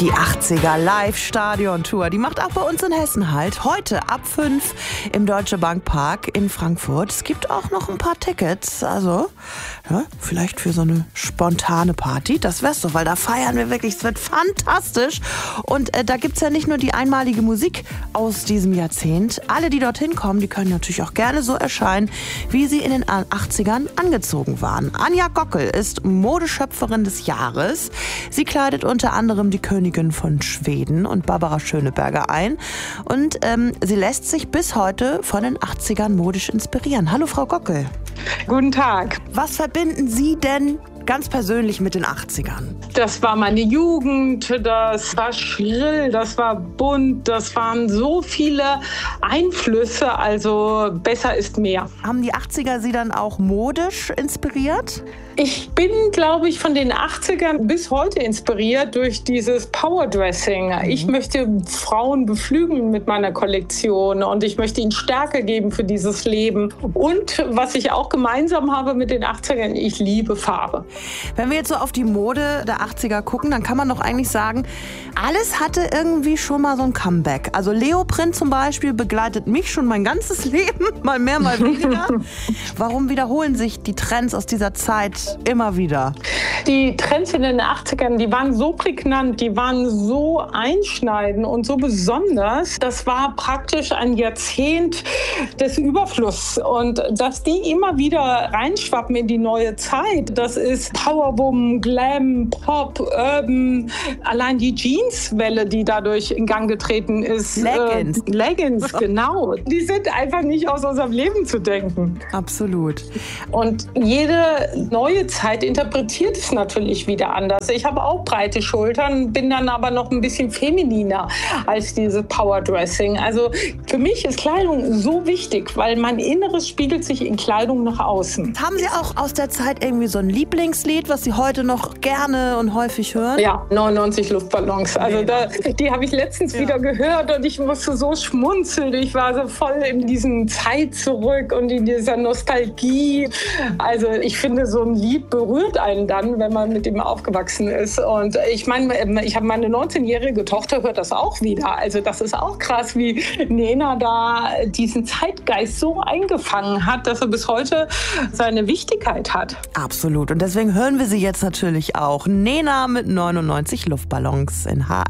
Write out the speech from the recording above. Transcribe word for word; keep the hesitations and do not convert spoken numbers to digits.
Die achtziger Live-Stadion-Tour, die macht auch bei uns in Hessen halt. Heute ab fünf im Deutsche Bank Park in Frankfurt. Es gibt auch noch ein paar Tickets, also ja, vielleicht für so eine spontane Party. Das wär's doch, weil da feiern wir wirklich, es wird fantastisch. Und äh, da gibt's ja nicht nur die einmalige Musik aus diesem Jahrzehnt. Alle, die dorthin kommen, die können natürlich auch gerne so erscheinen, wie sie in den achtzigern angezogen waren. Anja Gockel ist Modeschöpferin des Jahres. Sie kleidet unter anderem die Königin von Schweden und Barbara Schöneberger ein. Und ähm, sie lässt sich bis heute von den achtzigern modisch inspirieren. Hallo, Frau Gockel. Guten Tag. Was verbinden Sie denn ganz persönlich mit den achtzigern? Das war meine Jugend, das war schrill, das war bunt, das waren so viele Einflüsse, also besser ist mehr. Haben die achtziger Sie dann auch modisch inspiriert? Ich bin, glaube ich, von den achtzigern bis heute inspiriert durch dieses Powerdressing. Mhm. Ich möchte Frauen beflügeln mit meiner Kollektion und ich möchte ihnen Stärke geben für dieses Leben. Und was ich auch gemeinsam habe mit den achtzigern, ich liebe Farbe. Wenn wir jetzt so auf die Mode der achtziger gucken, dann kann man doch eigentlich sagen, alles hatte irgendwie schon mal so ein Comeback. Also Leoprint zum Beispiel begleitet mich schon mein ganzes Leben, mal mehr, mal weniger. Warum wiederholen sich die Trends aus dieser Zeit immer wieder? Die Trends in den achtzigern, die waren so prägnant, die waren so einschneidend und so besonders. Das war praktisch ein Jahrzehnt des Überflusses. Und dass die immer wieder reinschwappen in die neue Zeit, das ist Powerwoman, Glam, Pop, Urban, allein die Jeanswelle, die dadurch in Gang getreten ist. Leggings. Äh, Leggings, genau. Die sind einfach nicht aus unserem Leben zu denken. Absolut. Und jede neue Zeit interpretiert es natürlich wieder anders. Ich habe auch breite Schultern, bin dann aber noch ein bisschen femininer als dieses Powerdressing. Also für mich ist Kleidung so wichtig, weil mein Inneres spiegelt sich in Kleidung nach außen. Haben Sie auch aus der Zeit irgendwie so ein Lieblingslied, was Sie heute noch gerne und häufig hören? Ja, neunundneunzig Luftballons. Also da, die habe ich letztens ja. wieder gehört und ich musste so schmunzeln. Ich war so voll in diesen Zeit zurück und in dieser Nostalgie. Also ich finde, so ein Lied berührt einen dann, wenn man mit ihm aufgewachsen ist. Und ich meine, ich habe meine neunzehnjährige Tochter, hört das auch wieder. Also das ist auch krass, wie Nena da diesen Zeitgeist so eingefangen hat, dass er bis heute seine Wichtigkeit hat. Absolut. Und deswegen hören wir sie jetzt natürlich auch. Nena mit neunundneunzig Luftballons in H